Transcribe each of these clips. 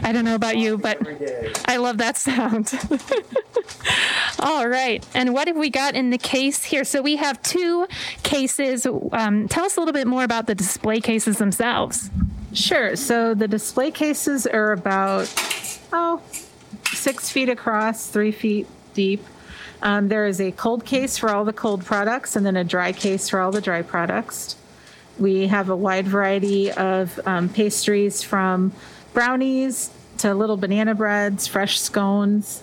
I don't know about you, but I love that sound. All right. And what have we got in the case here? So we have 2 cases. Tell us a little bit more about the display cases themselves. Sure. So the display cases are about, 6 feet across, 3 feet deep. There is a cold case for all the cold products and then a dry case for all the dry products. We have a wide variety of pastries from brownies to little banana breads, fresh scones.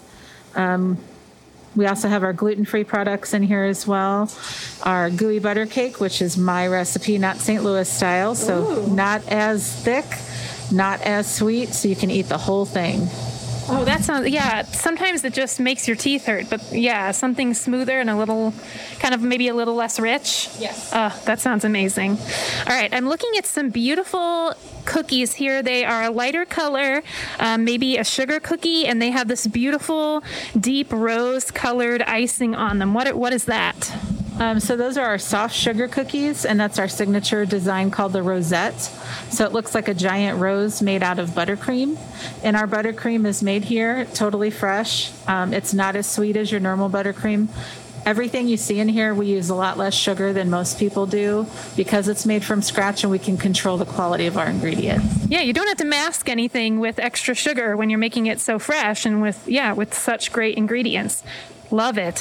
We also have our gluten-free products in here as well. Our gooey butter cake, which is my recipe, not St. Louis style, so not as thick, not as sweet, so you can eat the whole thing. Oh, that sounds, sometimes it just makes your teeth hurt, but something smoother and a little, kind of maybe a little less rich. Yes. That sounds amazing. All right, I'm looking at some beautiful cookies here. They are a lighter color, maybe a sugar cookie, and they have this beautiful, deep rose-colored icing on them. What is that? So those are our soft sugar cookies, and that's our signature design called the Rosette. So it looks like a giant rose made out of buttercream. And our buttercream is made here, totally fresh. It's not as sweet as your normal buttercream. Everything you see in here, we use a lot less sugar than most people do because it's made from scratch and we can control the quality of our ingredients. Yeah, you don't have to mask anything with extra sugar when you're making it so fresh and with such great ingredients. Love it.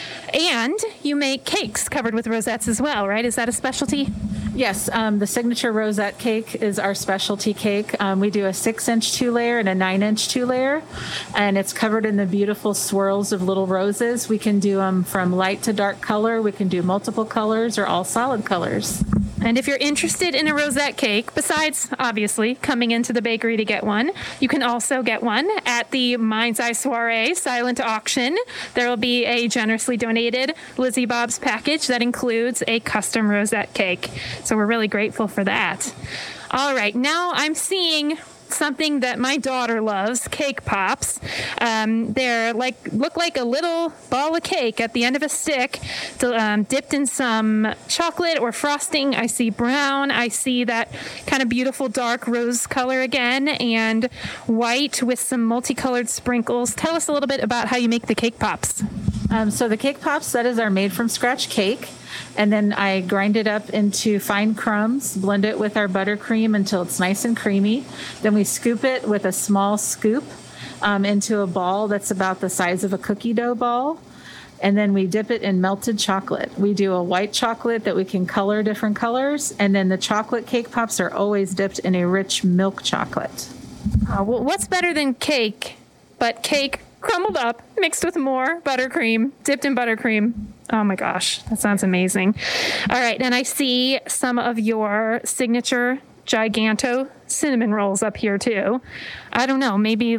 And you make cakes covered with rosettes as well, right? Is that a specialty? Yes, the signature rosette cake is our specialty cake. We do a 6-inch 2-layer and a 9-inch 2-layer, and it's covered in the beautiful swirls of little roses. We can do them from light to dark color. We can do multiple colors or all solid colors. And if you're interested in a rosette cake, besides obviously coming into the bakery to get one, you can also get one at the Mind's Eye Soiree silent auction. There will be a generously donated Lizzie Bob's package that includes a custom rosette cake. So we're really grateful for that. All right, now I'm seeing something that my daughter loves, cake pops. They're look like a little ball of cake at the end of a stick, dipped in some chocolate or frosting. I see brown. I see that kind of beautiful dark rose color again, and white with some multicolored sprinkles. Tell us a little bit about how you make the cake pops. So the cake pops, that is our made from scratch cake. And then I grind it up into fine crumbs, blend it with our buttercream until it's nice and creamy. Then we scoop it with a small scoop into a ball that's about the size of a cookie dough ball. And then we dip it in melted chocolate. We do a white chocolate that we can color different colors. And then the chocolate cake pops are always dipped in a rich milk chocolate. Well, what's better than cake, but cake crumbled up, mixed with more buttercream, dipped in buttercream. Oh my gosh, that sounds amazing. All right, and I see some of your signature Giganto cinnamon rolls up here too. I don't know, maybe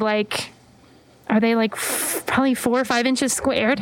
are they probably 4 or 5 inches squared?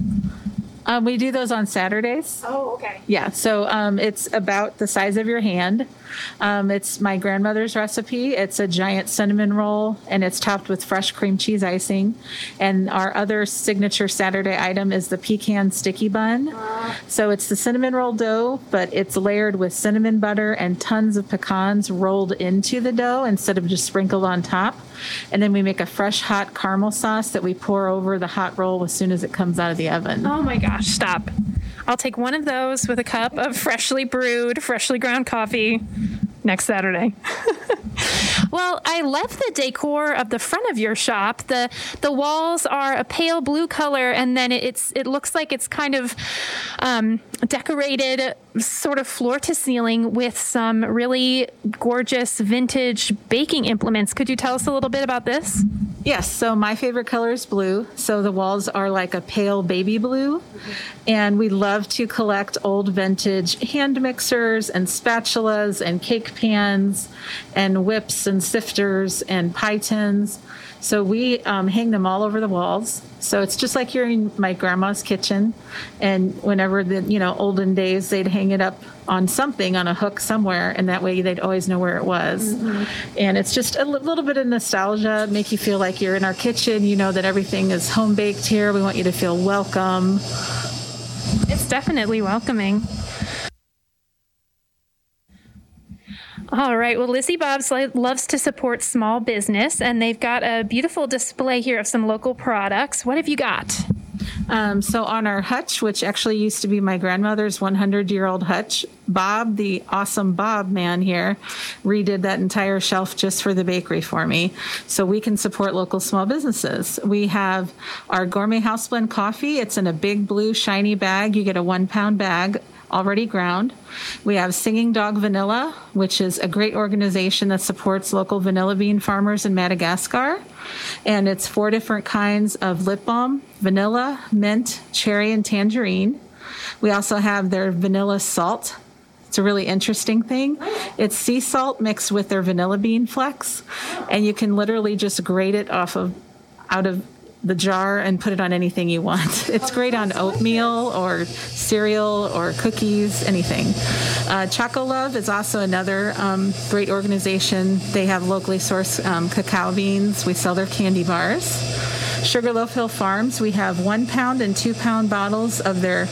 We do those on Saturdays. Oh, okay. Yeah, so it's about the size of your hand. It's my grandmother's recipe. It's a giant cinnamon roll, and it's topped with fresh cream cheese icing. And our other signature Saturday item is the pecan sticky bun. So it's the cinnamon roll dough, but it's layered with cinnamon butter and tons of pecans rolled into the dough instead of just sprinkled on top. And then we make a fresh hot caramel sauce that we pour over the hot roll as soon as it comes out of the oven. Oh my gosh, stop. I'll take one of those with a cup of freshly brewed, freshly ground coffee next Saturday. Well, I love the decor of the front of your shop. The walls are a pale blue color, and then it looks like it's kind of decorated sort of floor to ceiling with some really gorgeous vintage baking implements. Could you tell us a little bit about this? Yes, so my favorite color is blue. So the walls are like a pale baby blue. And we love to collect old vintage hand mixers and spatulas and cake pans and whips and sifters and pie tins. So we hang them all over the walls. So it's just like you're in my grandma's kitchen. And whenever the olden days, they'd hang it up on something, on a hook somewhere, and that way they'd always know where it was. Mm-hmm. And it's just a little bit of nostalgia, make you feel like you're in our kitchen. You know that everything is home baked here. We want you to feel welcome. It's definitely welcoming. All right. Well, Lizzie Bob's loves to support small business, and they've got a beautiful display here of some local products. What have you got? So on our hutch, which actually used to be my grandmother's 100-year-old hutch, Bob, the awesome Bob man here, redid that entire shelf just for the bakery for me, so we can support local small businesses. We have our Gourmet House Blend coffee. It's in a big blue shiny bag. You get a 1-pound bag, already ground. We have Singing Dog Vanilla, which is a great organization that supports local vanilla bean farmers in Madagascar. And it's 4 different kinds of lip balm: vanilla, mint, cherry, and tangerine. We also have their vanilla salt. It's a really interesting thing. It's sea salt mixed with their vanilla bean flecks, and you can literally just grate it out of the jar and put it on anything you want. It's great on oatmeal or cereal or cookies, anything. Choco Love is also another great organization. They have locally sourced cacao beans. We sell their candy bars. Sugarloaf Hill Farms, we have 1-pound and 2-pound bottles of their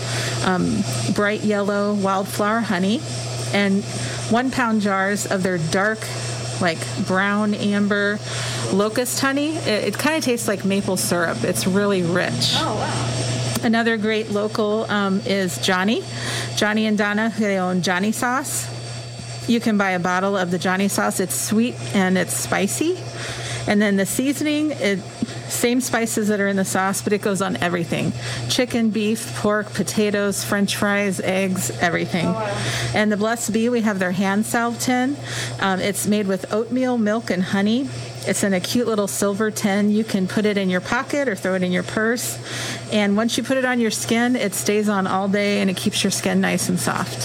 bright yellow wildflower honey, and 1-pound jars of their dark, like brown amber locust honey. It kind of tastes like maple syrup. It's really rich. Oh, wow. Another great local is Johnny and Donna. They own Johnny Sauce. You can buy a bottle of the Johnny Sauce. It's sweet and it's spicy. And then the seasoning, same spices that are in the sauce, but it goes on everything. Chicken, beef, pork, potatoes, French fries, eggs, everything. Oh, wow. And the Blessed Bee, we have their hand salve tin. It's made with oatmeal, milk, and honey. It's in a cute little silver tin. You can put it in your pocket or throw it in your purse. And once you put it on your skin, it stays on all day and it keeps your skin nice and soft.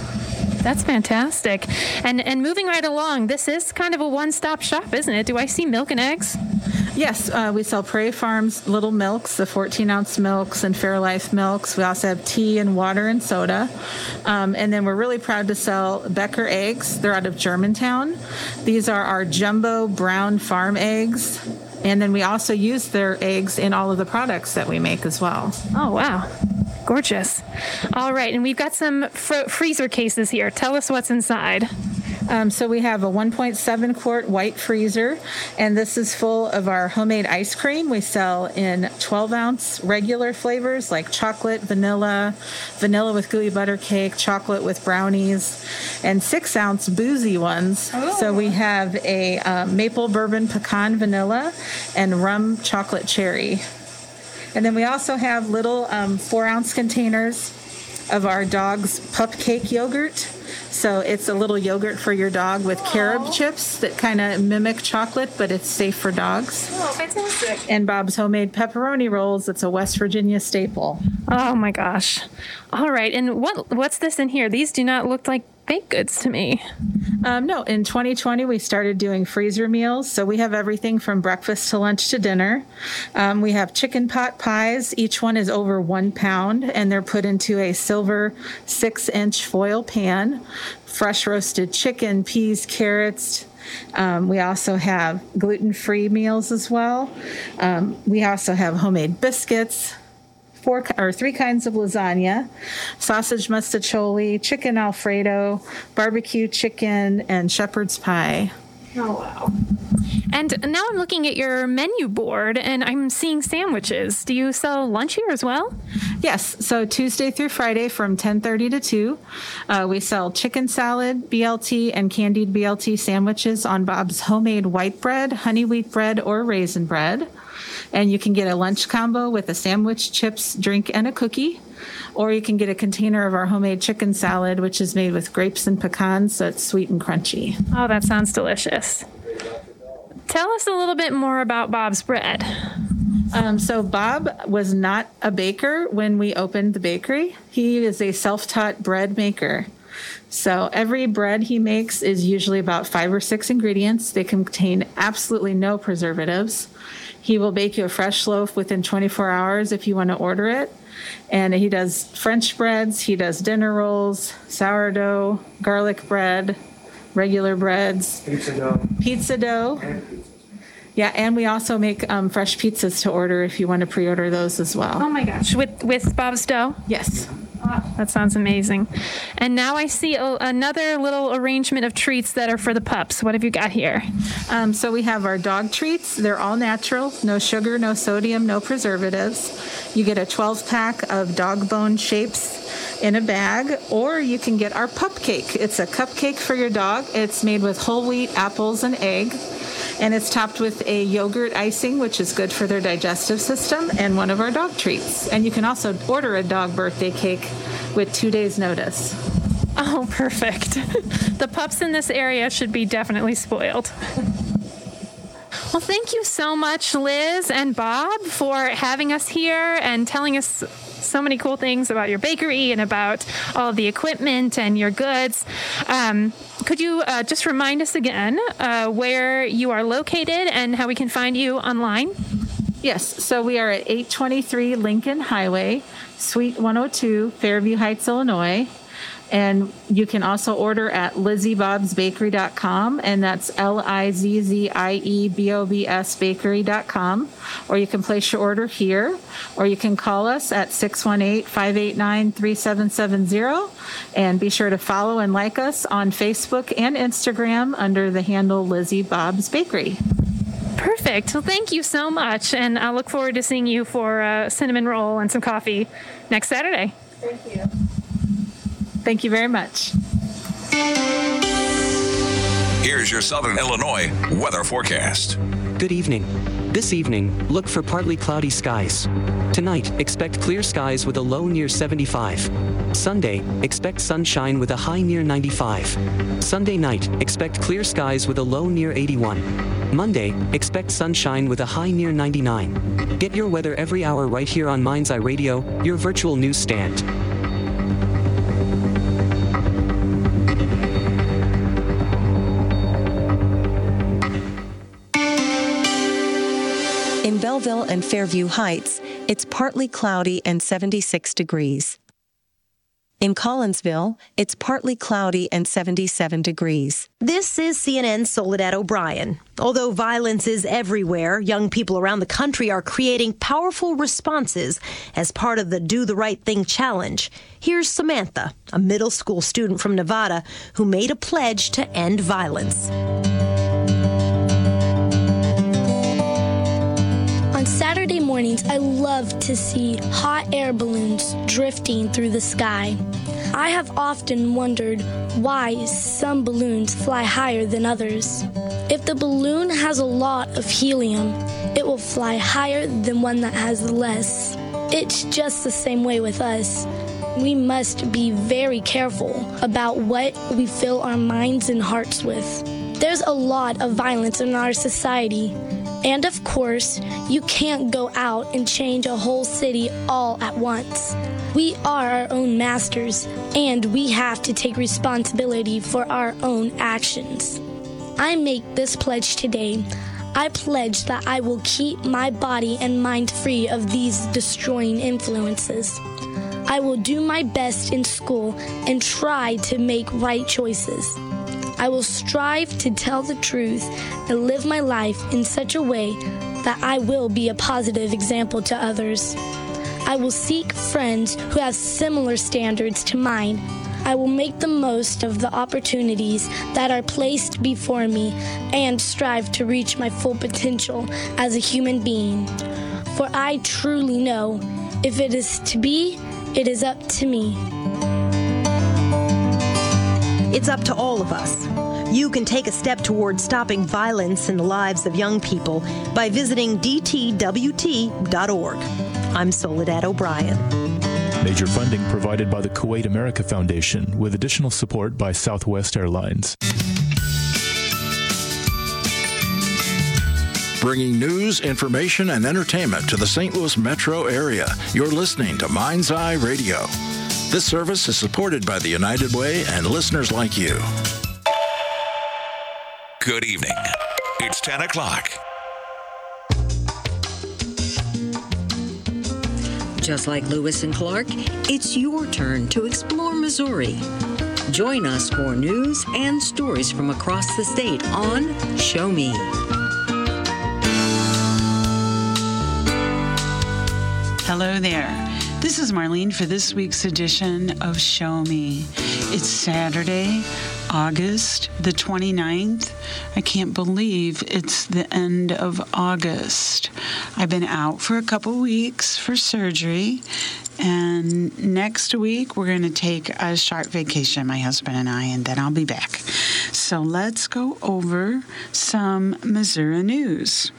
That's fantastic. And moving right along, this is kind of a one-stop shop, isn't it? Do I see milk and eggs? Yes, we sell Prairie Farms Little Milks, the 14-ounce milks, and Fairlife milks. We also have tea and water and soda. And then we're really proud to sell Becker eggs. They're out of Germantown. These are our jumbo brown farm eggs. And then we also use their eggs in all of the products that we make as well. Oh, wow. Gorgeous. All right, and we've got some freezer cases here. Tell us what's inside. So we have a 1.7 quart white freezer, and this is full of our homemade ice cream. We sell in 12-ounce regular flavors like chocolate, vanilla with gooey butter cake, chocolate with brownies, and 6-ounce boozy ones. Oh. So we have a maple bourbon pecan vanilla and rum chocolate cherry. And then we also have little 4-ounce containers of our dog's pup cake yogurt. So it's a little yogurt for your dog with carob chips that kind of mimic chocolate, but it's safe for dogs. Oh, fantastic. And Bob's homemade pepperoni rolls. It's a West Virginia staple. Oh, my gosh. All right. And what's this in here? These do not look like baked goods to me. No, in 2020, we started doing freezer meals. So we have everything from breakfast to lunch to dinner. We have chicken pot pies. Each one is over 1 pound, and they're put into a silver 6-inch foil pan. Fresh roasted chicken, peas, carrots. We also have gluten-free meals as well. We also have homemade biscuits. 3 kinds of lasagna, sausage mustacholi, chicken Alfredo, barbecue chicken, and shepherd's pie. Oh, wow. And now I'm looking at your menu board, and I'm seeing sandwiches. Do you sell lunch here as well? Yes. So Tuesday through Friday from 10:30 to 2, we sell chicken salad, BLT, and candied BLT sandwiches on Bob's homemade white bread, honey wheat bread, or raisin bread. And you can get a lunch combo with a sandwich, chips, drink, and a cookie. Or you can get a container of our homemade chicken salad, which is made with grapes and pecans, so it's sweet and crunchy. Oh, that sounds delicious. Tell us a little bit more about Bob's Bread. So Bob was not a baker when we opened the bakery. He is a self-taught bread maker. So every bread he makes is usually about 5 or 6 ingredients. They contain absolutely no preservatives. He will bake you a fresh loaf within 24 hours if you want to order it. And he does French breads, he does dinner rolls, sourdough, garlic bread, regular breads. Pizza dough. Yeah, and we also make fresh pizzas to order if you want to pre-order those as well. Oh my gosh, with Bob's dough? Yes. Oh, that sounds amazing. And now I see another little arrangement of treats that are for the pups. What have you got here? So we have our dog treats. They're all natural, no sugar, no sodium, no preservatives. You get a 12-pack of dog bone shapes in a bag, or you can get our pup cake. It's a cupcake for your dog. It's made with whole wheat, apples, and egg. And it's topped with a yogurt icing, which is good for their digestive system, and one of our dog treats. And you can also order a dog birthday cake with 2 days' notice. Oh, perfect. The pups in this area should be definitely spoiled. Well, thank you so much, Liz and Bob, for having us here and telling us so many cool things about your bakery and about all of the equipment and your goods. Could you just remind us again where you are located and how we can find you online? Yes, so we are at 823 Lincoln Highway, Suite 102, Fairview Heights, Illinois. And you can also order at LizzieBobsBakery.com, and that's LIZZIEBOBS Bakery.com. Or you can place your order here, or you can call us at 618-589-3770. And be sure to follow and like us on Facebook and Instagram under the handle Lizzie Bob's Bakery. Perfect. Well, thank you so much. And I look forward to seeing you for a cinnamon roll and some coffee next Saturday. Thank you. Thank you very much. Here's your Southern Illinois weather forecast. Good evening. This evening, look for partly cloudy skies. Tonight, expect clear skies with a low near 75. Sunday, expect sunshine with a high near 95. Sunday night, expect clear skies with a low near 81. Monday, expect sunshine with a high near 99. Get your weather every hour right here on Mind's Eye Radio, your virtual newsstand. In Belleville and Fairview Heights, it's partly cloudy and 76 degrees. In Collinsville, it's partly cloudy and 77 degrees. This is CNN's Soledad O'Brien. Although violence is everywhere, young people around the country are creating powerful responses as part of the Do the Right Thing challenge. Here's Samantha, a middle school student from Nevada who made a pledge to end violence. On Saturday mornings, I love to see hot air balloons drifting through the sky. I have often wondered why some balloons fly higher than others. If the balloon has a lot of helium, it will fly higher than one that has less. It's just the same way with us. We must be very careful about what we fill our minds and hearts with. There's a lot of violence in our society. And of course, you can't go out and change a whole city all at once. We are our own masters, and we have to take responsibility for our own actions. I make this pledge today. I pledge that I will keep my body and mind free of these destroying influences. I will do my best in school and try to make right choices. I will strive to tell the truth and live my life in such a way that I will be a positive example to others. I will seek friends who have similar standards to mine. I will make the most of the opportunities that are placed before me and strive to reach my full potential as a human being. For I truly know, if it is to be, it is up to me. It's up to all of us. You can take a step toward stopping violence in the lives of young people by visiting dtwt.org. I'm Soledad O'Brien. Major funding provided by the Kuwait America Foundation with additional support by Southwest Airlines. Bringing news, information, and entertainment to the St. Louis metro area. You're listening to Mind's Eye Radio. This service is supported by the United Way and listeners like you. Good evening. It's 10 o'clock. Just like Lewis and Clark, it's your turn to explore Missouri. Join us for news and stories from across the state on Show Me. Hello there. This is Marlene for this week's edition of Show Me. It's Saturday, August the 29th. I can't believe it's the end of August. I've been out for a couple weeks for surgery, and next week we're going to take a short vacation, my husband and I, and then I'll be back. So let's go over some Missouri news.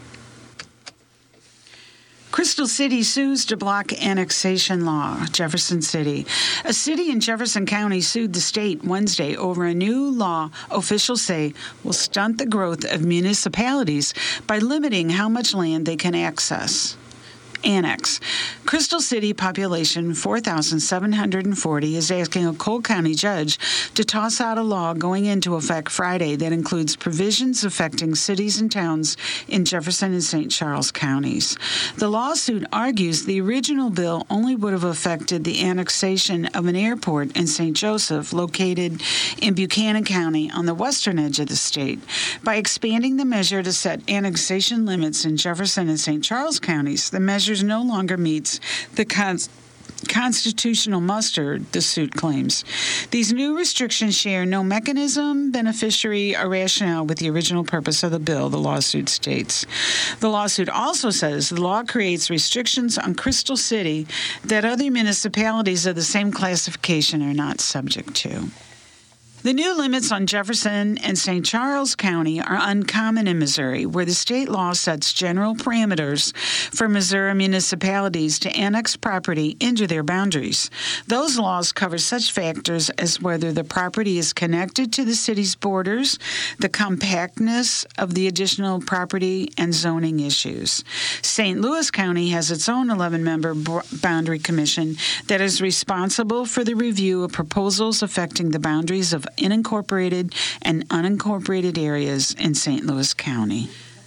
Crystal City sues to block annexation law. Jefferson City. A city in Jefferson County sued the state Wednesday over a new law officials say will stunt the growth of municipalities by limiting how much land they can annex. Crystal City population 4,740 is asking a Cole County judge to toss out a law going into effect Friday that includes provisions affecting cities and towns in Jefferson and St. Charles counties. The lawsuit argues the original bill only would have affected the annexation of an airport in St. Joseph, located in Buchanan County on the western edge of the state. By expanding the measure to set annexation limits in Jefferson and St. Charles counties, the measure no longer meets the constitutional muster, the suit claims. These new restrictions share no mechanism, beneficiary, or rationale with the original purpose of the bill, the lawsuit states. The lawsuit also says the law creates restrictions on Crystal City that other municipalities of the same classification are not subject to. The new limits on Jefferson and St. Charles County are uncommon in Missouri, where the state law sets general parameters for Missouri municipalities to annex property into their boundaries. Those laws cover such factors as whether the property is connected to the city's borders, the compactness of the additional property, and zoning issues. St. Louis County has its own 11-member boundary commission that is responsible for the review of proposals affecting the boundaries of unincorporated and unincorporated areas in St. Louis County.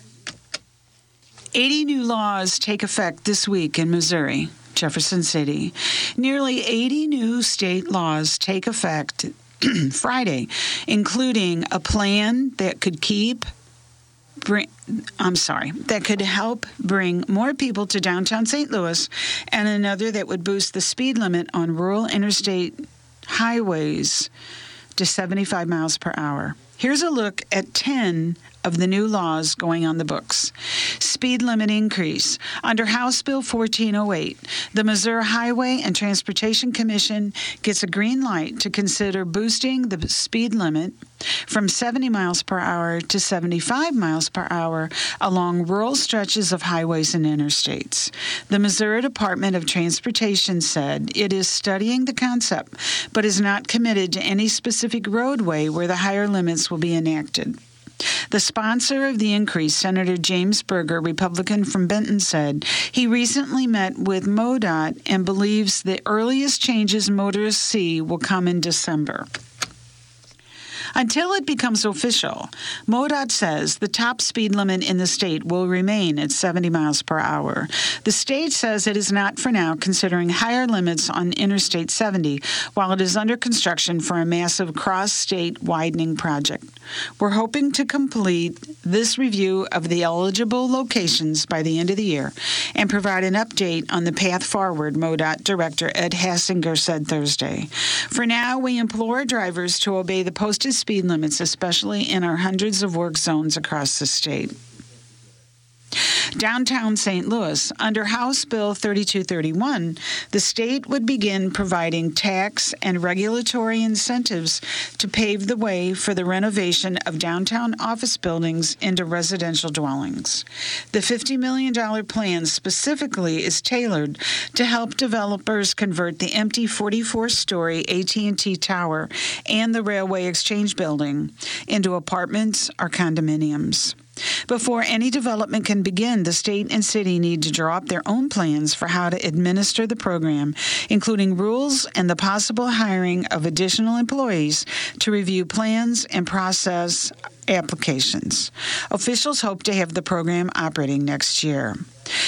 80 new laws take effect this week in Missouri, Jefferson City. Nearly 80 new state laws take effect Friday, including a plan that could help bring more people to downtown St. Louis, and another that would boost the speed limit on rural interstate highways to 75 miles per hour. Here's a look at 10 of the new laws going on the books. Speed limit increase. Under House Bill 1408, the Missouri Highway and Transportation Commission gets a green light to consider boosting the speed limit from 70 miles per hour to 75 miles per hour along rural stretches of highways and interstates. The Missouri Department of Transportation said it is studying the concept, but is not committed to any specific roadway where the higher limits will be enacted. The sponsor of the increase, Senator James Berger, Republican from Benton, said he recently met with MoDOT and believes the earliest changes motorists see will come in December. Until it becomes official, MoDOT says the top speed limit in the state will remain at 70 miles per hour. The state says it is not for now considering higher limits on Interstate 70 while it is under construction for a massive cross-state widening project. We're hoping to complete this review of the eligible locations by the end of the year and provide an update on the path forward, MoDOT Director Ed Hassinger said Thursday. For now, we implore drivers to obey the posted speed limits, especially in our hundreds of work zones across the state. Downtown St. Louis, under House Bill 3231, the state would begin providing tax and regulatory incentives to pave the way for the renovation of downtown office buildings into residential dwellings. The $50 million plan specifically is tailored to help developers convert the empty 44-story AT&T Tower and the Railway Exchange Building into apartments or condominiums. Before any development can begin, the state and city need to draw up their own plans for how to administer the program, including rules and the possible hiring of additional employees to review plans and process applications. Officials hope to have the program operating next year.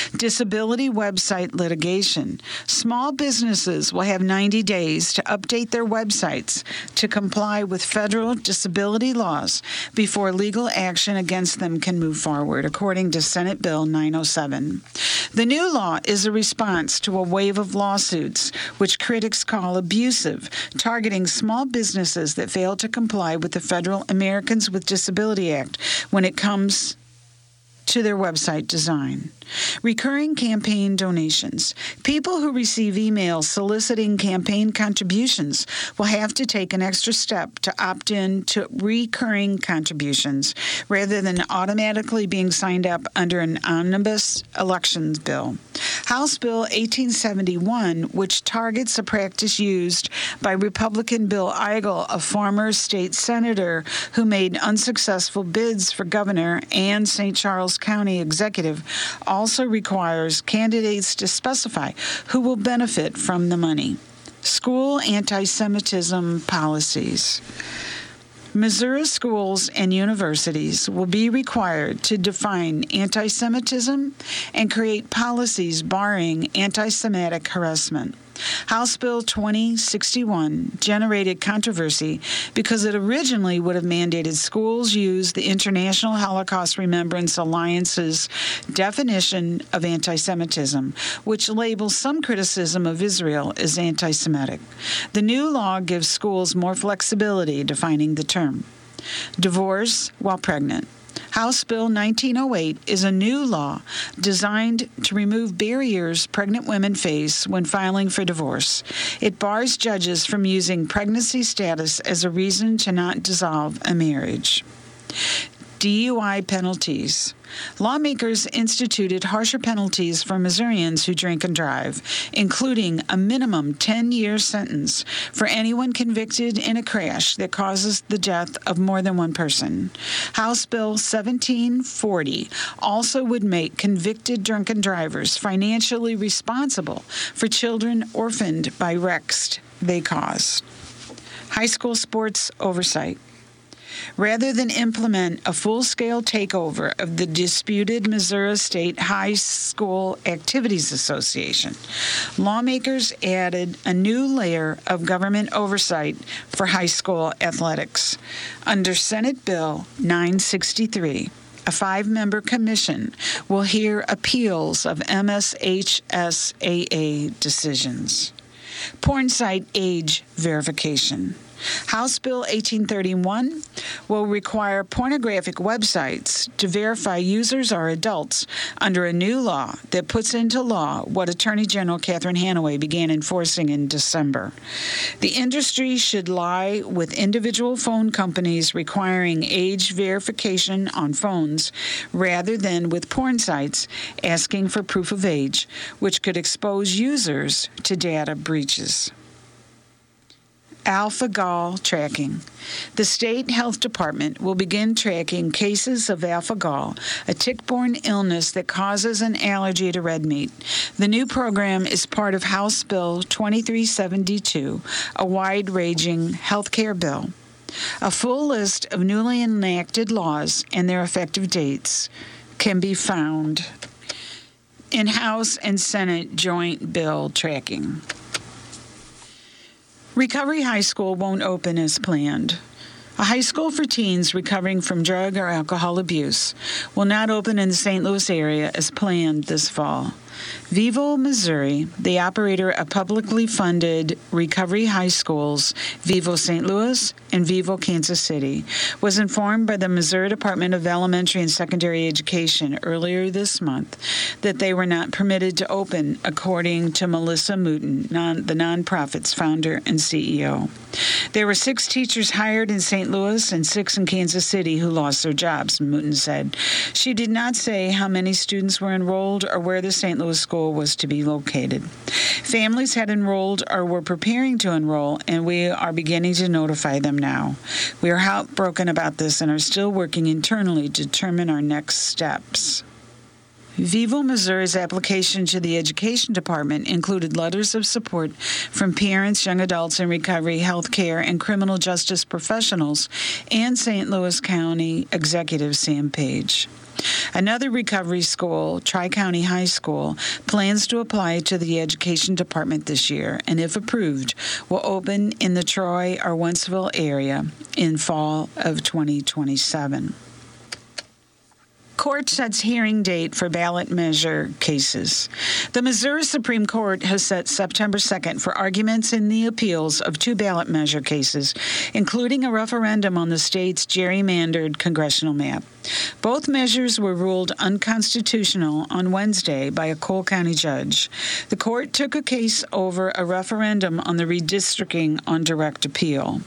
Disability website litigation. Small businesses will have 90 days to update their websites to comply with federal disability laws before legal action against them can move forward, according to Senate Bill 907. The new law is a response to a wave of lawsuits, which critics call abusive, targeting small businesses that fail to comply with the federal Americans with Disability Act when it comes to their website design. Recurring campaign donations. People who receive emails soliciting campaign contributions will have to take an extra step to opt in to recurring contributions rather than automatically being signed up under an omnibus elections bill. House Bill 1871, which targets a practice used by Republican Bill Eigel, a former state senator who made unsuccessful bids for governor and St. Charles County executive, also requires candidates to specify who will benefit from the money. School anti-Semitism policies. Missouri schools and universities will be required to define anti-Semitism and create policies barring anti-Semitic harassment. House Bill 2061 generated controversy because it originally would have mandated schools use the International Holocaust Remembrance Alliance's definition of anti-Semitism, which labels some criticism of Israel as anti-Semitic. The new law gives schools more flexibility defining the term. Divorce while pregnant. House Bill 1908 is a new law designed to remove barriers pregnant women face when filing for divorce. It bars judges from using pregnancy status as a reason to not dissolve a marriage. DUI penalties. Lawmakers instituted harsher penalties for Missourians who drink and drive, including a minimum 10-year sentence for anyone convicted in a crash that causes the death of more than one person. House Bill 1740 also would make convicted drunken drivers financially responsible for children orphaned by wrecks they caused. High school sports oversight. Rather than implement a full-scale takeover of the disputed Missouri State High School Activities Association, lawmakers added a new layer of government oversight for high school athletics. Under Senate Bill 963, a 5-member commission will hear appeals of MSHSAA decisions. Porn site age verification. House Bill 1831 will require pornographic websites to verify users are adults under a new law that puts into law what Attorney General Catherine Hanaway began enforcing in December. The industry should lie with individual phone companies requiring age verification on phones rather than with porn sites asking for proof of age, which could expose users to data breaches. Alpha-Gal tracking. The State Health Department will begin tracking cases of alpha-gal, a tick-borne illness that causes an allergy to red meat. The new program is part of House Bill 2372, a wide-ranging health care bill. A full list of newly enacted laws and their effective dates can be found in House and Senate joint bill tracking. Recovery High School won't open as planned. A high school for teens recovering from drug or alcohol abuse will not open in the St. Louis area as planned this fall. Vivo Missouri, the operator of publicly funded recovery high schools, Vivo St. Louis and Vivo Kansas City, was informed by the Missouri Department of Elementary and Secondary Education earlier this month that they were not permitted to open, according to Melissa Mooten, the nonprofit's founder and CEO. There were 6 teachers hired in St. Louis and 6 in Kansas City who lost their jobs, Mooten said. She did not say how many students were enrolled or where the St. Louis school was to be located. Families had enrolled or were preparing to enroll, and we are beginning to notify them now. We are heartbroken about this and are still working internally to determine our next steps. Vivo Missouri's application to the Education Department included letters of support from parents, young adults in recovery, healthcare, and criminal justice professionals, and St. Louis County Executive Sam Page. Another recovery school, Tri-County High School, plans to apply to the Education Department this year, and if approved, will open in the Troy or Wentzville area in fall of 2027. Court sets hearing date for ballot measure cases. The Missouri Supreme Court has set September 2nd for arguments in the appeals of 2 ballot measure cases, including a referendum on the state's gerrymandered congressional map. Both measures were ruled unconstitutional on Wednesday by a Cole County judge. The court took a case over a referendum on the redistricting on direct appeal,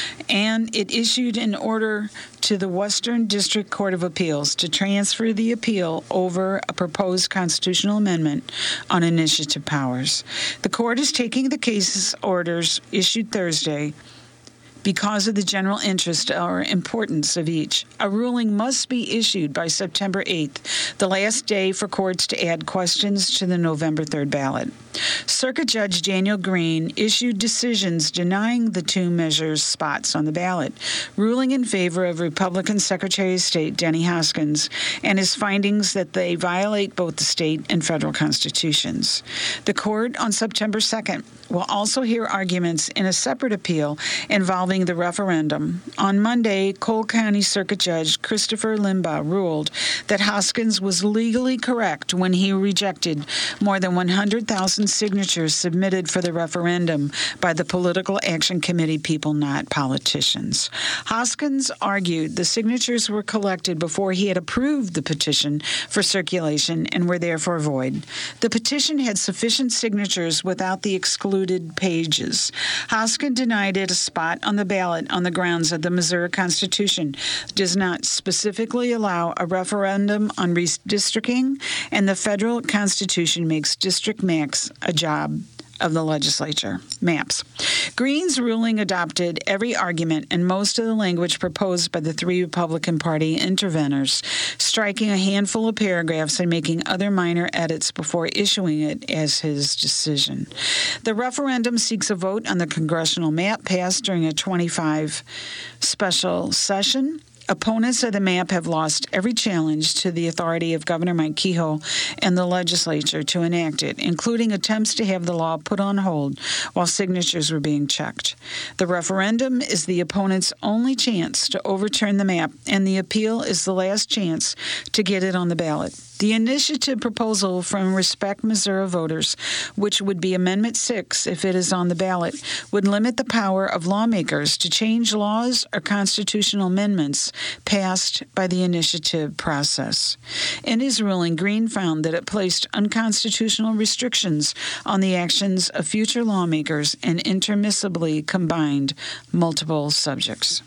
and it issued an order to the Western District Court of Appeals to transfer the appeal over a proposed constitutional amendment on initiative powers. The court is taking the case's orders issued Thursday because of the general interest or importance of each. A ruling must be issued by September 8th, the last day for courts to add questions to the November 3rd ballot. Circuit Judge Daniel Green issued decisions denying the 2 measures spots on the ballot, ruling in favor of Republican Secretary of State Denny Hoskins and his findings that they violate both the state and federal constitutions. The court on September 2nd will also hear arguments in a separate appeal involving the referendum. On Monday, Cole County Circuit Judge Christopher Limbaugh ruled that Hoskins was legally correct when he rejected more than 100,000 signatures submitted for the referendum by the Political Action Committee people, not politicians. Hoskins argued the signatures were collected before he had approved the petition for circulation and were therefore void. The petition had sufficient signatures without the excluded pages. Hoskins denied it a spot on the ballot on the grounds that the Missouri Constitution does not specifically allow a referendum on redistricting, and the federal Constitution makes district maps a job of the legislature. Maps. Green's ruling adopted every argument and most of the language proposed by the 3 Republican Party interveners, striking a handful of paragraphs and making other minor edits before issuing it as his decision. The referendum seeks a vote on the congressional map passed during a 25 special session. Opponents of the map have lost every challenge to the authority of Governor Mike Kehoe and the legislature to enact it, including attempts to have the law put on hold while signatures were being checked. The referendum is the opponent's only chance to overturn the map, and the appeal is the last chance to get it on the ballot. The initiative proposal from Respect Missouri voters, which would be Amendment 6 if it is on the ballot, would limit the power of lawmakers to change laws or constitutional amendments passed by the initiative process. In his ruling, Green found that it placed unconstitutional restrictions on the actions of future lawmakers and intermissibly combined multiple subjects.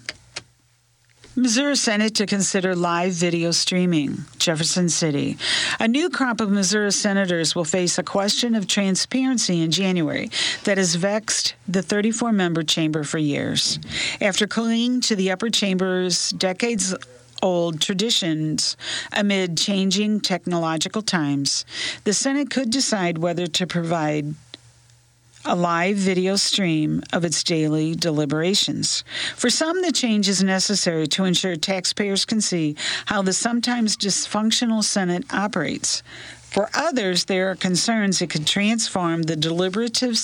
Missouri Senate to consider live video streaming. Jefferson City. A new crop of Missouri senators will face a question of transparency in January that has vexed the 34-member chamber for years. After clinging to the upper chamber's decades-old traditions amid changing technological times, the Senate could decide whether to provide a live video stream of its daily deliberations. For some, the change is necessary to ensure taxpayers can see how the sometimes dysfunctional Senate operates. For others, there are concerns it could transform the deliberative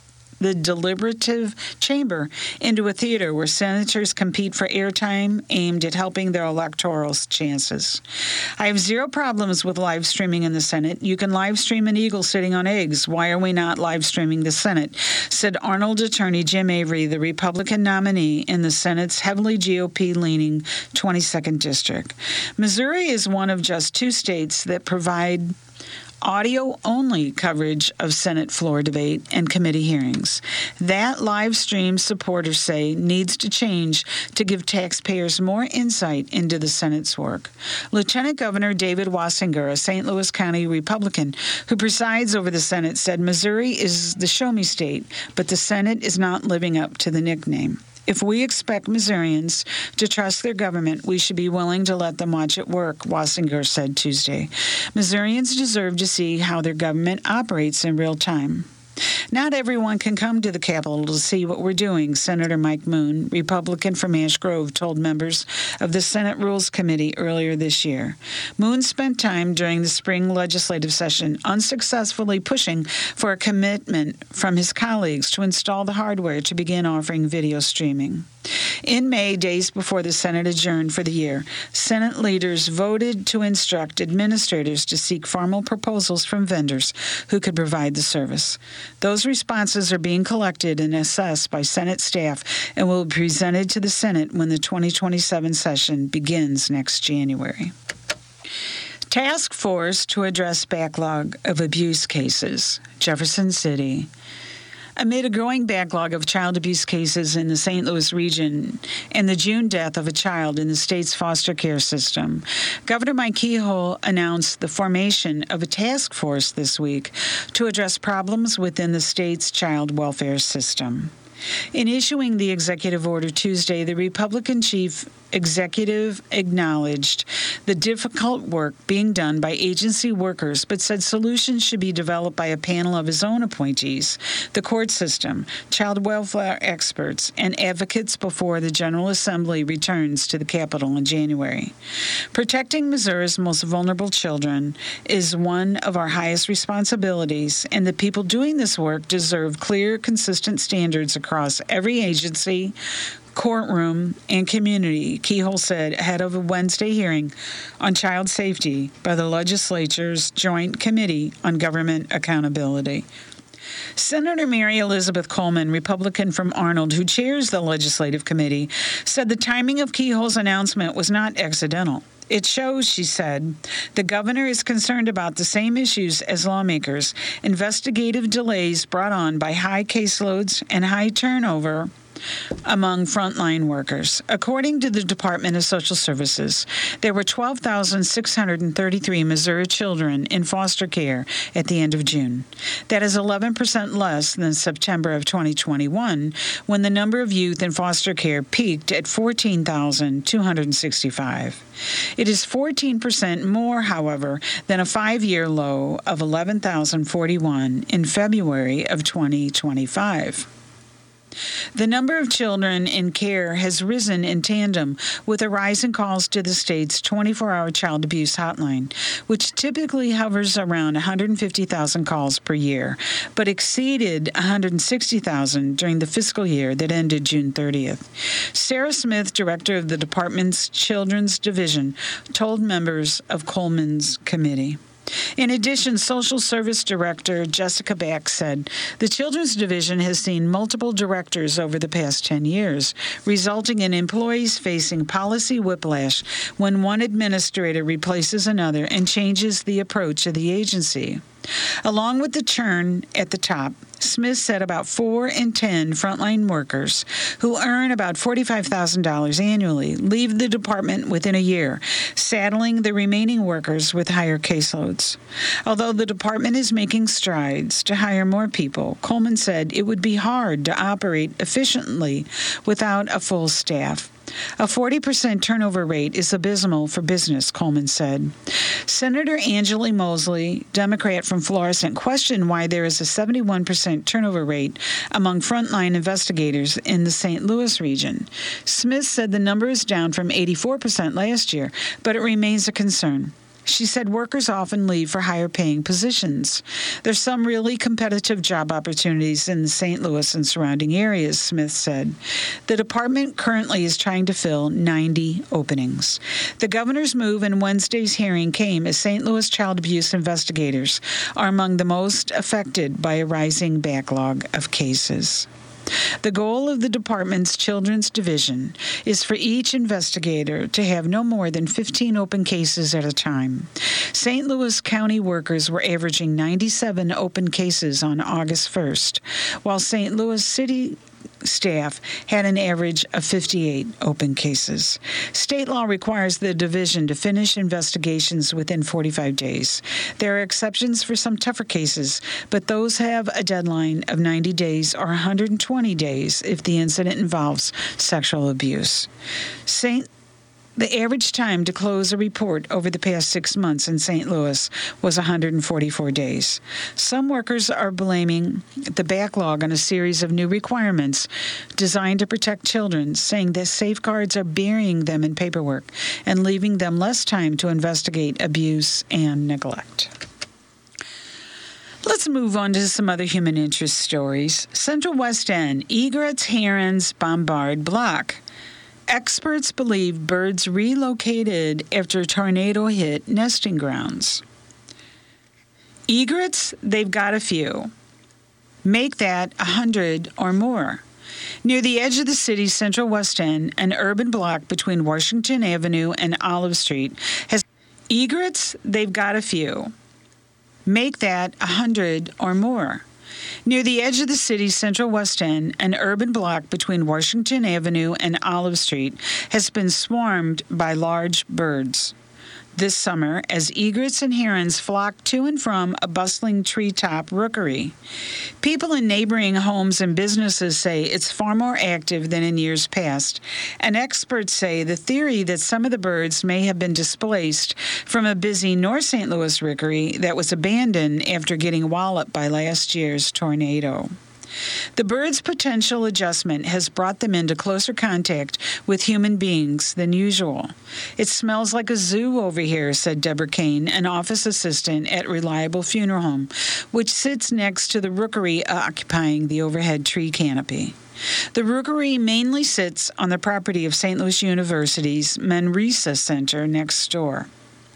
chamber into a theater where senators compete for airtime aimed at helping their electoral chances. I have zero problems with live streaming in the Senate. You can live stream an eagle sitting on eggs. Why are we not live streaming the Senate? Said Arnold Attorney Jim Avery, the Republican nominee in the Senate's heavily GOP-leaning 22nd District. Missouri is one of just 2 states that provide audio-only coverage of Senate floor debate and committee hearings. That live stream, supporters say, needs to change to give taxpayers more insight into the Senate's work. Lieutenant Governor David Wassinger, a St. Louis County Republican who presides over the Senate, said Missouri is the show-me state, but the Senate is not living up to the nickname. If we expect Missourians to trust their government, we should be willing to let them watch it work, Wassinger said Tuesday. Missourians deserve to see how their government operates in real time. Not everyone can come to the Capitol to see what we're doing, Senator Mike Moon, Republican from Ash Grove, told members of the Senate Rules Committee earlier this year. Moon spent time during the spring legislative session unsuccessfully pushing for a commitment from his colleagues to install the hardware to begin offering video streaming. In May, days before the Senate adjourned for the year, Senate leaders voted to instruct administrators to seek formal proposals from vendors who could provide the service. Those responses are being collected and assessed by Senate staff and will be presented to the Senate when the 2027 session begins next January. Task force to address backlog of abuse cases, Jefferson City. Amid a growing backlog of child abuse cases in the St. Louis region and the June death of a child in the state's foster care system, Governor Mike Kehoe announced the formation of a task force this week to address problems within the state's child welfare system. In issuing the executive order Tuesday, the Republican chief executive acknowledged the difficult work being done by agency workers, but said solutions should be developed by a panel of his own appointees, the court system, child welfare experts, and advocates before the General Assembly returns to the Capitol in January. Protecting Missouri's most vulnerable children is one of our highest responsibilities, and the people doing this work deserve clear, consistent standards across every agency, courtroom, and community, Kehoe said ahead of a Wednesday hearing on child safety by the legislature's Joint Committee on Government Accountability. Senator Mary Elizabeth Coleman, Republican from Arnold, who chairs the legislative committee, said the timing of Kehoe's announcement was not accidental. It shows, she said, the governor is concerned about the same issues as lawmakers, investigative delays brought on by high caseloads and high turnover among frontline workers. According to the Department of Social Services, there were 12,633 Missouri children in foster care at the end of June. That is 11% less than September of 2021, when the number of youth in foster care peaked at 14,265. It is 14% more, however, than a 5-year low of 11,041 in February of 2025. The number of children in care has risen in tandem with a rise in calls to the state's 24-hour child abuse hotline, which typically hovers around 150,000 calls per year, but exceeded 160,000 during the fiscal year that ended June 30th. Sarah Smith, director of the department's Children's Division, told members of Coleman's committee. In addition, Social Service Director Jessica Back said the Children's Division has seen multiple directors over the past 10 years, resulting in employees facing policy whiplash when one administrator replaces another and changes the approach of the agency. Along with the churn at the top, Smith said about 4 in 10 frontline workers who earn about $45,000 annually leave the department within a year, saddling the remaining workers with higher caseloads. Although the department is making strides to hire more people, Coleman said it would be hard to operate efficiently without a full staff. A 40% turnover rate is abysmal for business, Coleman said. Senator Angela Mosley, Democrat from Florissant, questioned why there is a 71% turnover rate among frontline investigators in the St. Louis region. Smith said the number is down from 84% last year, but it remains a concern. She said workers often leave for higher-paying positions. There's some really competitive job opportunities in the St. Louis and surrounding areas, Smith said. The department currently is trying to fill 90 openings. The governor's move in Wednesday's hearing came as St. Louis child abuse investigators are among the most affected by a rising backlog of cases. The goal of the department's Children's Division is for each investigator to have no more than 15 open cases at a time. St. Louis County workers were averaging 97 open cases on August 1st, while St. Louis City staff had an average of 58 open cases. State law requires the division to finish investigations within 45 days. There are exceptions for some tougher cases, but those have a deadline of 90 days or 120 days if the incident involves sexual abuse. The average time to close a report over the past 6 months in St. Louis was 144 days. Some workers are blaming the backlog on a series of new requirements designed to protect children, saying that safeguards are burying them in paperwork and leaving them less time to investigate abuse and neglect. Let's move on to some other human interest stories. Central West End, egrets, herons bombard block. Experts believe birds relocated after a tornado hit nesting grounds. Egrets, they've got a few. Make that 100 or more. Near the edge of the city's Central West End, an urban block between Washington Avenue and Olive Street has egrets, they've got a few. Make that 100 or more. Near the edge of the city's Central West End, an urban block between Washington Avenue and Olive Street has been swarmed by large birds this summer as egrets and herons flock to and from a bustling treetop rookery. People in neighboring homes and businesses say it's far more active than in years past, and experts say the theory that some of the birds may have been displaced from a busy North St. Louis rookery that was abandoned after getting walloped by last year's tornado. The birds' potential adjustment has brought them into closer contact with human beings than usual. It smells like a zoo over here, said Deborah Kane, an office assistant at Reliable Funeral Home, which sits next to the rookery occupying the overhead tree canopy. The rookery mainly sits on the property of St. Louis University's Manresa Center next door.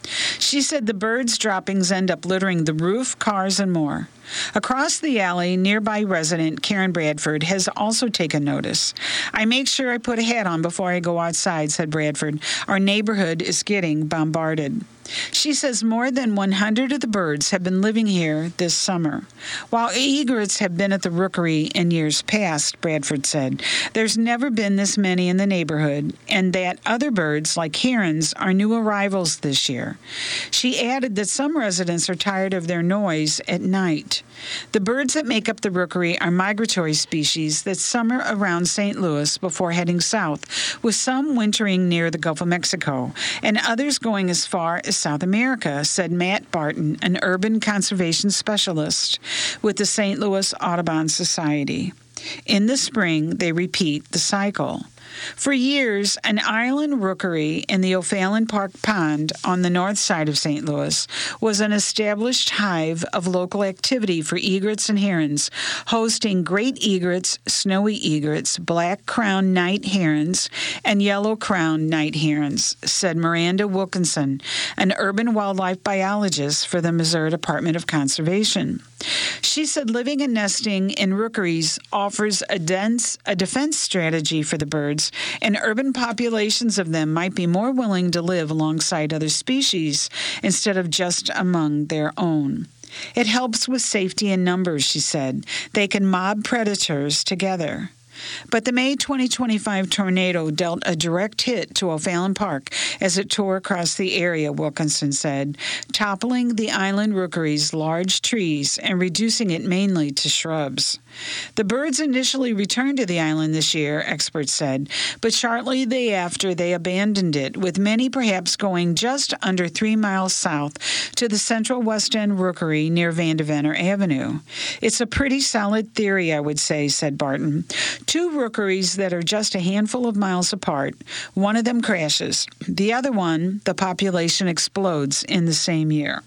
She said the birds' droppings end up littering the roof, cars, and more. Across the alley, nearby resident Karen Bradford has also taken notice. I make sure I put a hat on before I go outside, said Bradford. Our neighborhood is getting bombarded. She says more than 100 of the birds have been living here this summer. While egrets have been at the rookery in years past, Bradford said, there's never been this many in the neighborhood, and that other birds, like herons, are new arrivals this year. She added that some residents are tired of their noise at night. The birds that make up the rookery are migratory species that summer around St. Louis before heading south, with some wintering near the Gulf of Mexico, and others going as far as South America, said Matt Barton, an urban conservation specialist with the St. Louis Audubon Society. In the spring, they repeat the cycle. For years, an island rookery in the O'Fallon Park Pond on the north side of St. Louis was an established hive of local activity for egrets and herons, hosting great egrets, snowy egrets, black-crowned night herons, and yellow-crowned night herons, said Miranda Wilkinson, an urban wildlife biologist for the Missouri Department of Conservation. She said living and nesting in rookeries offers a defense strategy for the birds, and urban populations of them might be more willing to live alongside other species instead of just among their own. It helps with safety in numbers, she said. They can mob predators together. But the May 2025 tornado dealt a direct hit to O'Fallon Park as it tore across the area, Wilkinson said, toppling the island rookery's large trees and reducing it mainly to shrubs. The birds initially returned to the island this year, experts said, but shortly thereafter they abandoned it, with many perhaps going just under 3 miles south to the Central West End rookery near Vandevenner Avenue. It's a pretty solid theory, I would say, said Barton. 2 rookeries that are just a handful of miles apart. One of them crashes. The other one, the population explodes in the same year.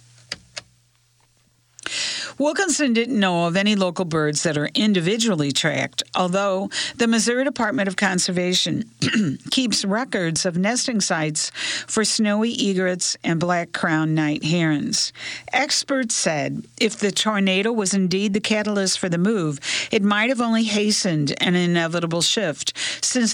Wilkinson didn't know of any local birds that are individually tracked, although the Missouri Department of Conservation keeps records of nesting sites for snowy egrets and black-crowned night herons. Experts said if the tornado was indeed the catalyst for the move, it might have only hastened an inevitable shift, since